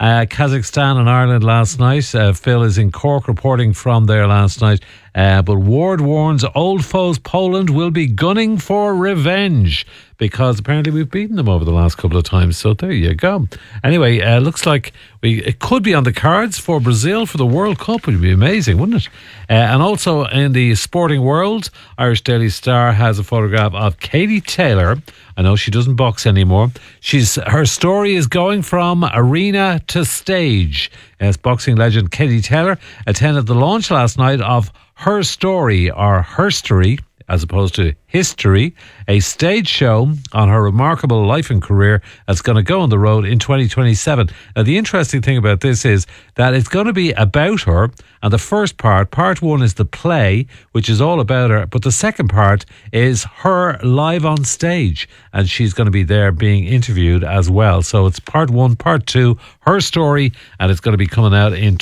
Kazakhstan and Ireland last night. Phil is in Cork reporting from there last night. But Ward warns old foes Poland will be gunning for revenge because apparently we've beaten them over the last couple of times. So there you go. Anyway, looks like it could be on the cards for Brazil for the World Cup. It would be amazing, wouldn't it? And also in the sporting world, Irish Daily Star has a photograph of Katie Taylor. I know she doesn't box anymore. Her story is going from arena to stage. As boxing legend Katie Taylor attended the launch last night of Her Story, or Herstory, as opposed to History, a stage show on her remarkable life and career that's going to go on the road in 2027. Now, the interesting thing about this is that it's going to be about her, and the first part one is the play, which is all about her, but the second part is her live on stage, and she's going to be there being interviewed as well. So it's part one, part two, Her Story, and it's going to be coming out in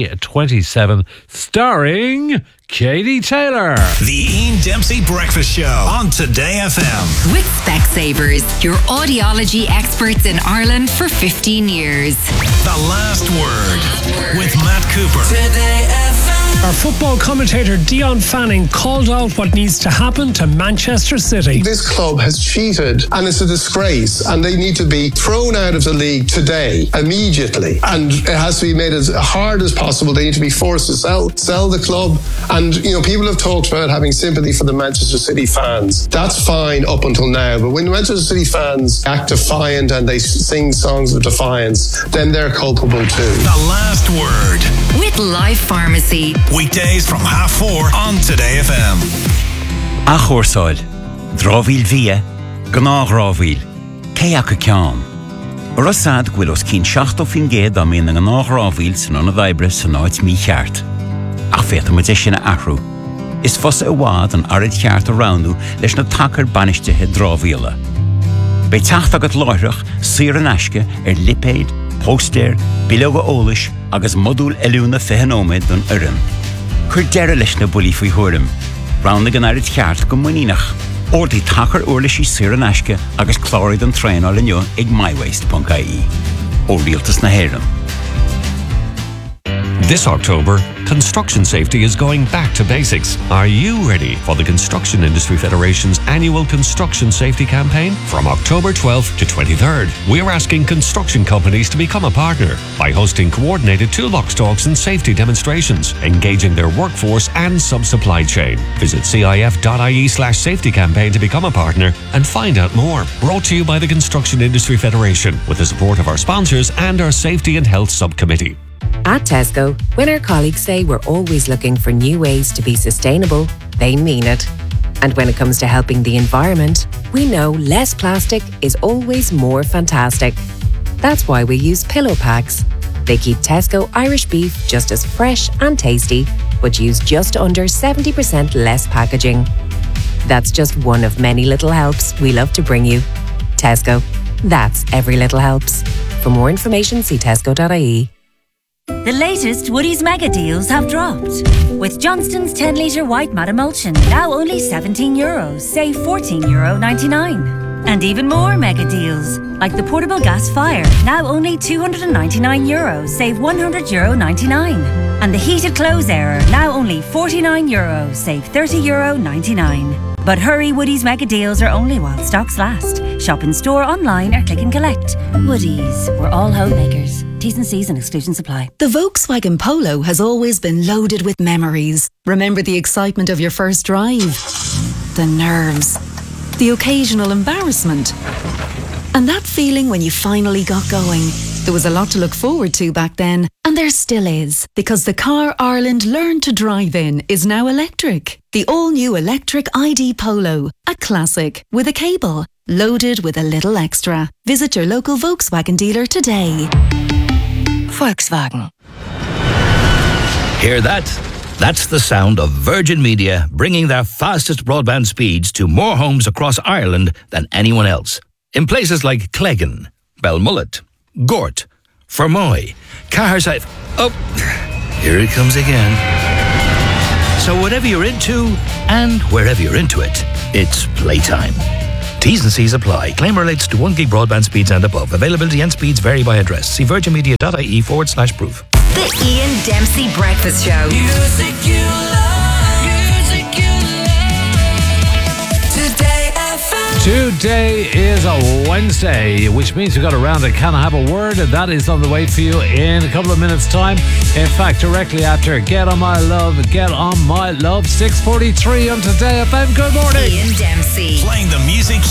2027, starring Katie Taylor. The Ian Dempsey Breakfast Show on Today FM. With Specsavers, your audiology experts in Ireland for 15 years. The Last Word with Matt Cooper. Today FM. Our football commentator Dion Fanning called out what needs to happen to Manchester City. This club has cheated and it's a disgrace, and they need to be thrown out of the league today, immediately. And it has to be made as hard as possible. They need to be forced to sell the club. And, people have talked about having sympathy for the Manchester City fans. That's fine up until now. But when the Manchester City fans act defiant and they sing songs of defiance, then they're culpable too. The Last Word. With Life Pharmacy. Weekdays from 4:30 on Today FM. A chórsáil, drábhíl bhia, gnáthrábhíl, céach a ceann. Rosad gwil os cyn 60 am un yn gnáthrábhíl sy'n o'n ddaibre sy'n oed mi cheart. Ach feth am ydych sy'n arw. Is fos y wad yn arid cheart o rawnw leis na tacar banishte he drábhíla. Bei tacht agad loirach, syr yn asge lipéid, póster, bilog o ólis agus modúl eliúna fehanómid don urim. Chur deire leis na buli fwy hwyrm. Rawnna gan arid cheart go muninach. Ordi tacar urlish I syr yn asge agus clórid an trein o linio ag mywaste.ie. O rialtas na héireann. This October, construction safety is going back to basics. Are you ready for the Construction Industry Federation's annual construction safety campaign? From October 12th to 23rd, we're asking construction companies to become a partner by hosting coordinated toolbox talks and safety demonstrations, engaging their workforce and sub-supply chain. Visit cif.ie/safety campaign to become a partner and find out more. Brought to you by the Construction Industry Federation with the support of our sponsors and our Safety and Health Subcommittee. At Tesco, when our colleagues say we're always looking for new ways to be sustainable, they mean it. And when it comes to helping the environment, we know less plastic is always more fantastic. That's why we use pillow packs. They keep Tesco Irish beef just as fresh and tasty, but use just under 70% less packaging. That's just one of many little helps we love to bring you. Tesco. That's every little helps. For more information, see tesco.ie. The latest Woodies mega deals have dropped. With Johnston's 10-litre white matte emulsion, now only €17, save €14.99. And even more mega deals, like the portable gas fire, now only €299, save €100.99. And the heated clothes airer, now only €49, save €30.99. But hurry, Woodies mega deals are only while stocks last. Shop in store, online or click and collect. Woodies, we're all homemakers. T's and C's and exclusions apply. The Volkswagen Polo has always been loaded with memories. Remember the excitement of your first drive? The nerves. The occasional embarrassment. And that feeling when you finally got going. There was a lot to look forward to back then, and there still is, because the car Ireland learned to drive in is now electric. The all-new electric ID Polo, a classic with a cable, loaded with a little extra. Visit your local Volkswagen dealer today. Volkswagen. Hear that? That's the sound of Virgin Media bringing their fastest broadband speeds to more homes across Ireland than anyone else. In places like Cleggan, Belmullet, Gort, Fermoy, Caherside. Oh, here it comes again. So whatever you're into and wherever you're into it, it's playtime. T's and C's apply. Claim relates to 1 gig broadband speeds and above. Availability and speeds vary by address. See virginmedia.ie/proof. The Ian Dempsey Breakfast Show. Music you love, music you love. Today FM. Today is a Wednesday, which means we've got a round of Can I Have a Word, and that is on the way for you in a couple of minutes' time. In fact, directly after Get On My Love, 6:43 on Today FM. Good morning. Ian Dempsey. Playing the music